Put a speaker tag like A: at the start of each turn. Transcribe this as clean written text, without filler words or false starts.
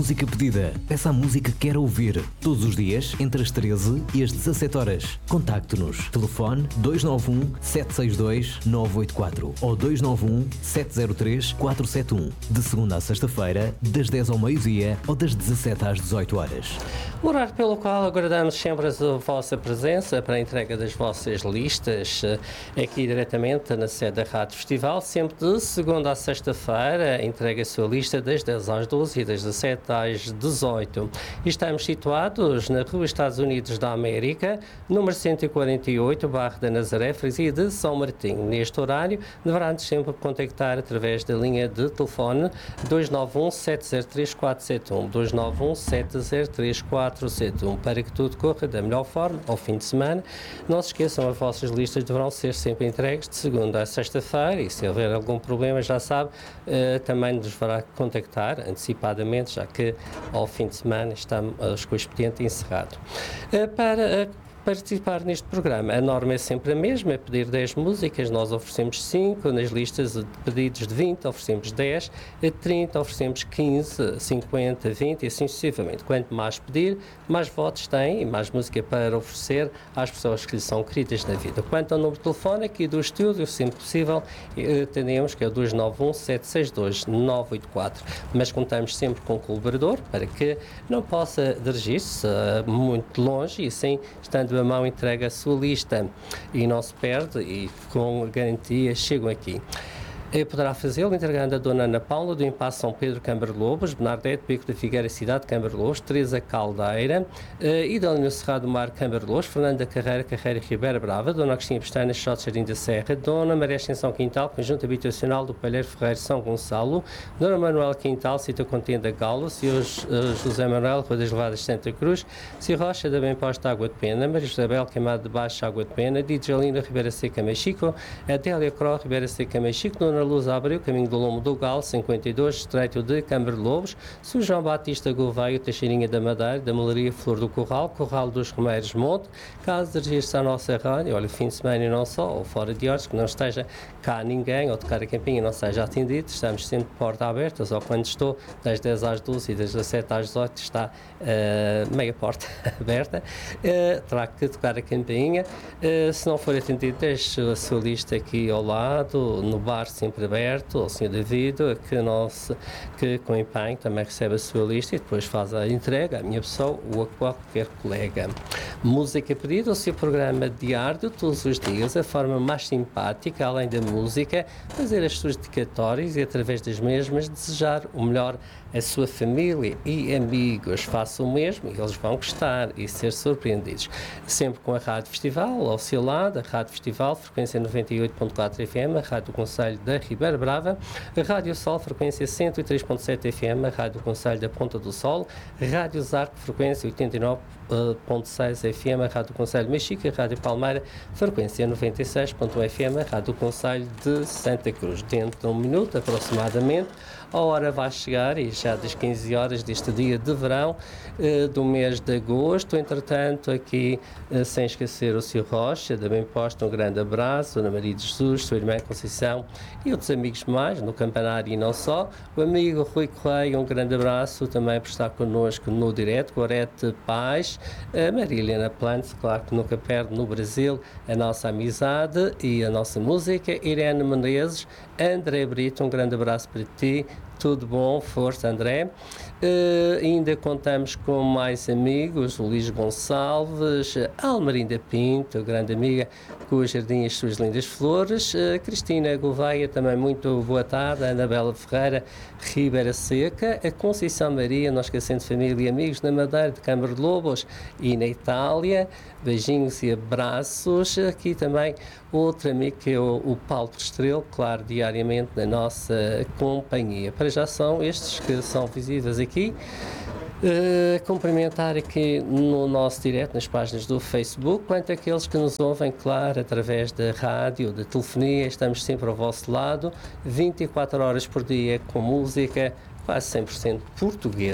A: música pedida. Peça a música que quer ouvir. Todos os dias, entre as 13 e as 17 horas. Contacte-nos. Telefone 291 762 984 ou 291 703 471. De segunda a sexta-feira, das 10 ao meio-dia ou das 17 às 18 horas.
B: O horário pelo qual aguardamos sempre a vossa presença para a entrega das vossas listas aqui diretamente na sede da Rádio Festival, sempre de segunda a sexta-feira, entrega a sua lista das 10 às 12 e das 17 às 18. E estamos situados na Rua Estados Unidos da América, número 148, bairro da Nazaré, freguesia de São Martinho. Neste horário, deverá-nos sempre contactar através da linha de telefone 291 703 471, 291 703 471, para que tudo corra da melhor forma ao fim de semana. Não se esqueçam, as vossas listas deverão ser sempre entregues de segunda a sexta-feira e se houver algum problema, já sabe, também nos deverá contactar antecipadamente, já que ao fim de semana estamos com o expediente encerrado. Para participar neste programa, a norma é sempre a mesma, é pedir 10 músicas, nós oferecemos 5, nas listas de pedidos de 20 oferecemos 10, a 30 oferecemos 15, 50, 20 e assim sucessivamente. Quanto mais pedir, mais votos tem e mais música para oferecer às pessoas que lhe são queridas na vida. Quanto ao número de telefone aqui do estúdio, sempre possível, atendemos que é o 291 762 984, mas contamos sempre com um colaborador para que não possa dirigir-se muito longe e assim, estando a mão, entrega a sua lista e não se perde e com garantia chegam aqui. Poderá fazê-lo entregando a Dona Ana Paula do Impasse São Pedro Câmara Lobos, Bernardete Pico da Figueira Cidade de Câmara Lobos, Teresa Caldeira, Idalino Cerrado Mar Câmara Lobos, Fernanda Carreira Ribeira Brava, Dona Agostinha Pestana Xotes Jardim da Serra, Dona Maria Ascensão Quintal, Conjunto Habitacional do Palheiro Ferreiro São Gonçalo, Dona Manuela Quintal, Sítio Contenda Galo, Sr. José Manuel Rua das Levadas Santa Cruz, Sr. Rocha da Bem Posta Água de Pena, Maria Isabel Queimado de Baixo Água de Pena, Didjalina Ribeira Seca Mexico, Adélia Cro Ribeira Seca Mexico, Dona Luz Abreu, Caminho do Lombo do Galo, 52, Estreito de Câmara de Lobos, Sr. João Batista Gouveia, Teixeirinha da Madeira, da Malaria Flor do Corral, Corral dos Romeiros Monte, caso dirigir-se à nossa rádio, olha, fim de semana e não só, ou fora de horas, que não esteja cá ninguém, ou tocar a campainha não seja atendido, estamos sempre de porta aberta, ou quando estou, das 10 às 12 e das 17 às 18, está meia porta aberta, terá que tocar a campainha, se não for atendido, deixe a sua lista aqui ao lado, no bar sempre aberto, ao Sr. David, que com empenho também recebe a sua lista e depois faz a entrega à minha pessoa ou a qualquer colega. Música pedida, o seu programa diário, todos os dias, a forma mais simpática, além da música, fazer as suas dedicatórias e através das mesmas desejar o melhor à sua família e amigos. Faça o mesmo e eles vão gostar e ser surpreendidos. Sempre com a Rádio Festival ao seu lado, a Rádio Festival, frequência 98.4 FM, a Rádio do Conselho da Ribeira Brava, a Rádio Sol, frequência 103.7 FM, a Rádio do Conselho da Ponta do Sol, a Rádio Zarco, frequência 89.6 FM, a Rádio do Conselho de Mexica, a Rádio Palmeira, frequência 96.1 FM, a Rádio do Conselho de Santa Cruz. Dentro de um minuto, aproximadamente, a hora vai chegar e já das 15 horas deste dia de verão do mês de agosto. Entretanto, aqui, sem esquecer o Sr. Rocha, da Bem Posta, um grande abraço, Ana Maria de Jesus, sua irmã Conceição e outros amigos mais, no campanário e não só. O amigo Rui Correia, um grande abraço também por estar connosco no direto. Gorete Paz, a Maria Helena Plantes, claro que nunca perde no Brasil a nossa amizade e a nossa música. Irene Menezes, André Brito, um grande abraço para ti. Tudo bom, força André. Ainda contamos com mais amigos, o Luís Gonçalves, a Almarinda Pinto, grande amiga, com o Jardim e as suas lindas flores, Cristina Gouveia, também muito boa tarde, a Anabela Ferreira, Ribeira Seca, a Conceição Maria, nós esquecendo de família e amigos na Madeira de Câmara de Lobos e na Itália, beijinhos e abraços. Aqui também outro amigo que é o Paulo Estrela, claro, diariamente na nossa companhia. Para já são estes que são visíveis aqui. Cumprimentar aqui no nosso direto, nas páginas do Facebook, quanto àqueles que nos ouvem, claro, através da rádio, da telefonia, estamos sempre ao vosso lado, 24 horas por dia com música, quase 100% portuguesa.